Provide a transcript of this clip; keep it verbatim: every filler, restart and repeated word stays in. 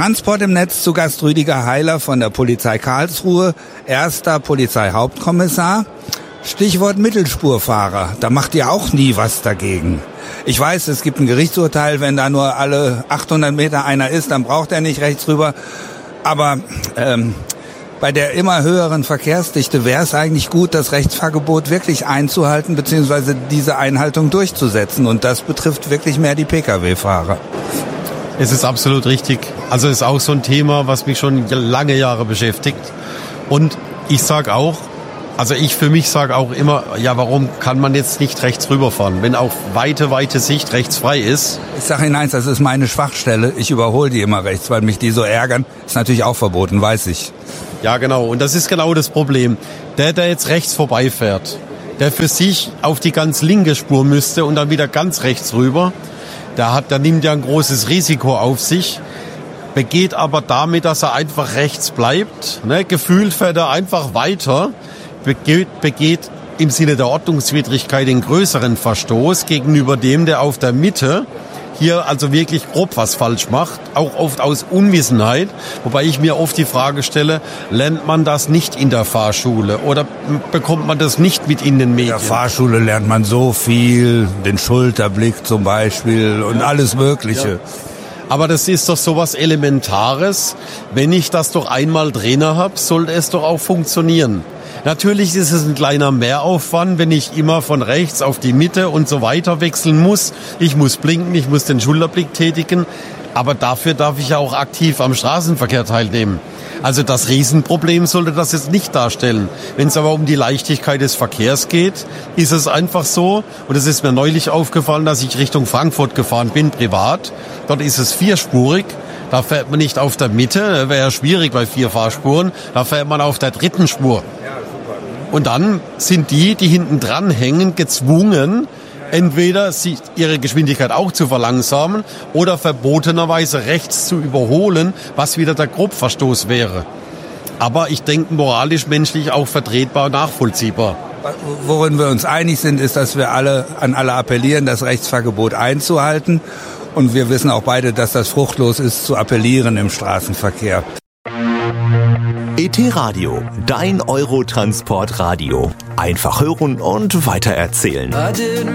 Transport im Netz, zu Gast Rüdiger Heiler von der Polizei Karlsruhe, erster Polizeihauptkommissar. Stichwort Mittelspurfahrer, da macht ihr auch nie was dagegen. Ich weiß, es gibt ein Gerichtsurteil, wenn da nur alle achthundert Meter einer ist, dann braucht er nicht rechts rüber. Aber ähm, bei der immer höheren Verkehrsdichte wäre es eigentlich gut, das Rechtsfahrgebot wirklich einzuhalten, beziehungsweise diese Einhaltung durchzusetzen. Und das betrifft wirklich mehr die Pkw-Fahrer. Es ist absolut richtig. Also es ist auch so ein Thema, was mich schon lange Jahre beschäftigt. Und ich sage auch, also ich für mich sage auch immer, ja, warum kann man jetzt nicht rechts rüberfahren, wenn auf weite, weite Sicht rechts frei ist? Ich sage Ihnen eins, das ist meine Schwachstelle. Ich überhole die immer rechts, weil mich die so ärgern. Ist natürlich auch verboten, weiß ich. Ja, genau. Und das ist genau das Problem. Der, der jetzt rechts vorbeifährt, der für sich auf die ganz linke Spur müsste und dann wieder ganz rechts rüber, der hat, der nimmt ja ein großes Risiko auf sich, begeht aber damit, dass er einfach rechts bleibt, ne, gefühlt fährt er einfach weiter, begeht, begeht im Sinne der Ordnungswidrigkeit den größeren Verstoß gegenüber dem, der auf der Mitte hier also wirklich grob was falsch macht, auch oft aus Unwissenheit, wobei ich mir oft die Frage stelle, lernt man das nicht in der Fahrschule oder bekommt man das nicht mit in den Medien? In der Fahrschule lernt man so viel, den Schulterblick zum Beispiel und alles Mögliche. Ja. Aber das ist doch sowas Elementares. Wenn ich das doch einmal drin habe, sollte es doch auch funktionieren. Natürlich ist es ein kleiner Mehraufwand, wenn ich immer von rechts auf die Mitte und so weiter wechseln muss. Ich muss blinken, ich muss den Schulterblick tätigen. Aber dafür darf ich ja auch aktiv am Straßenverkehr teilnehmen. Also das Riesenproblem sollte das jetzt nicht darstellen. Wenn es aber um die Leichtigkeit des Verkehrs geht, ist es einfach so, und es ist mir neulich aufgefallen, dass ich Richtung Frankfurt gefahren bin, privat. Dort ist es vierspurig. Da fährt man nicht auf der Mitte, wäre ja schwierig bei vier Fahrspuren. Da fährt man auf der dritten Spur. Und dann sind die, die hinten dran hängen, gezwungen, entweder sie, ihre Geschwindigkeit auch zu verlangsamen oder verbotenerweise rechts zu überholen, was wieder der Grobverstoß wäre. Aber ich denke, moralisch, menschlich auch vertretbar und nachvollziehbar. Worin wir uns einig sind, ist, dass wir alle an alle appellieren, das Rechtsfahrgebot einzuhalten. Und wir wissen auch beide, dass das fruchtlos ist, zu appellieren im Straßenverkehr. E T Radio, dein Eurotransport-Radio. Einfach hören und weitererzählen.